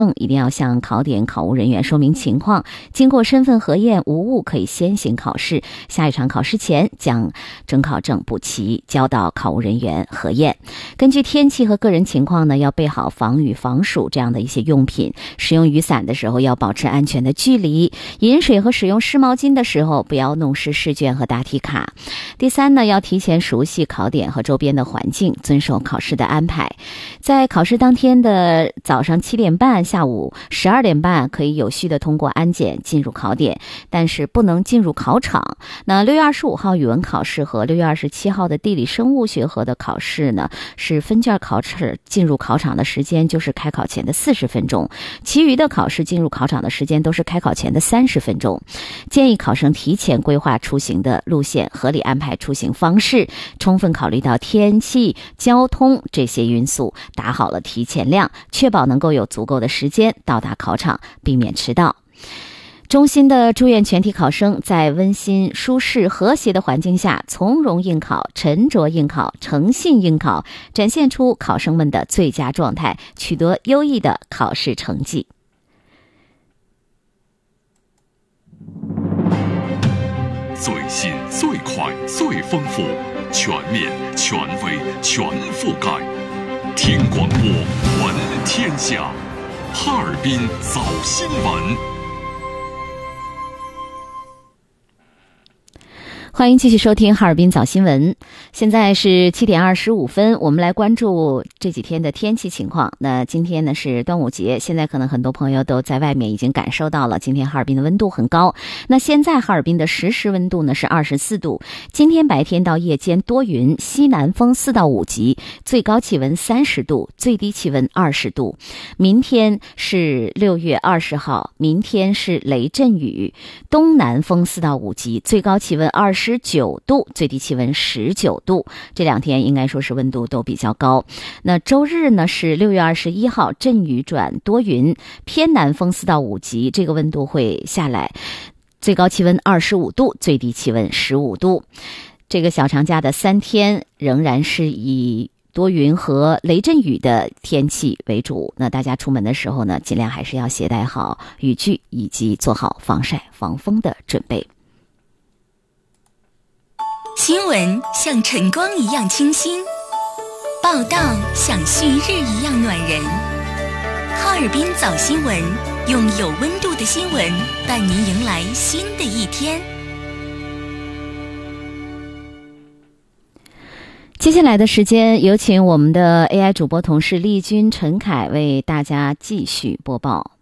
一定要向考点考务人员说明情况，经过身份核验无误可以先行考试，下一场考试前将准考证补齐交到考务人员核验。根据天气和个人情况呢，要备好防雨防暑这样的一些用品，使用雨伞的时候要保持安全的距离，饮水和使用湿毛巾的时候不要弄湿试卷和答题卡。第三呢，要提前熟悉考点和周边的环境，遵守考试的安排。在考试当天的早上7点半、下午12点半可以有序的通过安检进入考点，但是不能进入考场。那6月25号语文考试和6月27号的地理生物学科的考试呢，是分卷考试，进入考场的时间就是开考前的40分钟，其余的考试进入考场的时间都是开考前的30分钟。建议考生提前规划出行的路线，合理安排出行方式，充分考虑到天气、交通这些因素，打好了提前量，确保能够有足够的时间到达考场，避免迟到。衷心的祝愿全体考生在温馨、舒适、和谐的环境下从容应考、沉着应考、诚信应考，展现出考生们的最佳状态，取得优异的考试成绩。 最新、最快、最丰富，全面、权威、全覆盖。听广播，闻天下。哈尔滨早新闻。 欢迎继续收听哈尔滨早新闻。现在是7点25分，我们来关注这几天的天气情况。那今天呢是端午节，现在可能很多朋友都在外面已经感受到了，今天哈尔滨的温度很高。那现在哈尔滨的实时温度呢是24度，今天白天到夜间多云，西南风4到5级，最高气温30度，最低气温20度。明天是6月20号，明天是雷阵雨，东南风4到5级，最高气温29度，最低气温19度。这两天应该说是温度都比较高。那周日呢是6月21号，阵雨转多云，偏南风4到5级，这个温度会下来，最高气温25度，最低气温15度。这个小长假的3天仍然是以多云和雷阵雨的天气为主，那大家出门的时候呢，尽量还是要携带好雨具，以及做好防晒防风的准备。 新闻像晨光一样清新，报道像旭日一样暖人。哈尔滨早新闻，用有温度的新闻伴您迎来新的一天。 接下来的时间，有请我们的 AI 主播同事丽君、陈凯为大家继续播报。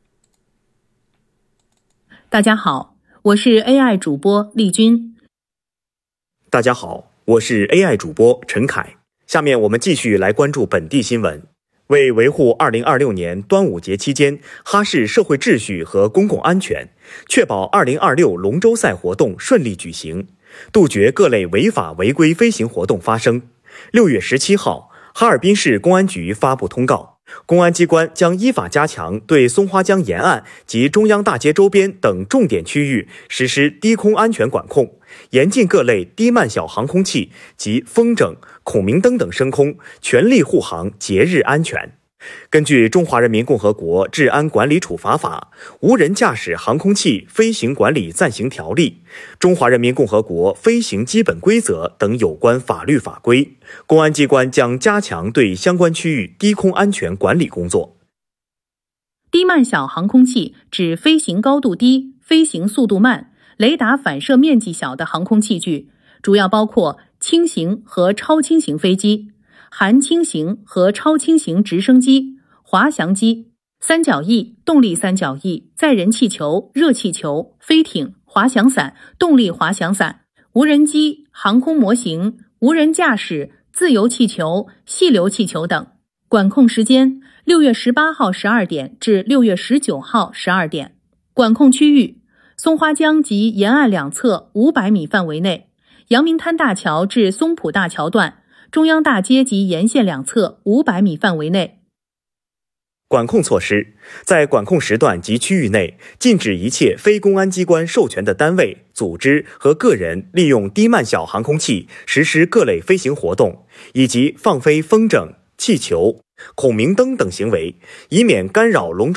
大家好，我是 AI 主播丽君。 大家好，我是 AI 主播陈凯。下面我们继续来关注本地新闻。为维护2026年端午节期间哈市社会秩序和公共安全，确保2026龙舟赛活动顺利举行，杜绝各类违法违规飞行活动发生。6月17号，哈尔滨市公安局发布通告，公安机关将依法加强对松花江沿岸及中央大街周边等重点区域实施低空安全管控，严禁各类低慢小航空器及风筝、孔明灯等升空，全力护航节日安全。根据《中华人民共和国治安管理处罚法》、《无人驾驶航空器飞行管理暂行条例》、《中华人民共和国飞行基本规则》等有关法律法规，公安机关将加强对相关区域低空安全管理工作。 低慢小航空器指飞行高度低、飞行速度慢、雷达反射面积小的航空器具，主要包括轻型和超轻型飞机、含轻型和超轻型直升机、滑翔机、三角翼、动力三角翼、载人气球、热气球、飞艇、滑翔伞、动力滑翔伞、无人机、航空模型、无人驾驶、自由气球、细流气球等。管控时间6月18号12点至6月19号12点。管控区域：松花江及沿岸两侧500米范围内，阳明滩大桥至松浦大桥段、中央大街及沿线两侧500米范围内。 管控措施：在管控时段及区域内，禁止一切非公安机关授权的单位、组织和个人利用低慢小航空器实施各类飞行活动，以及放飞风筝、 气球、孔明灯等行为，以免干扰笼罩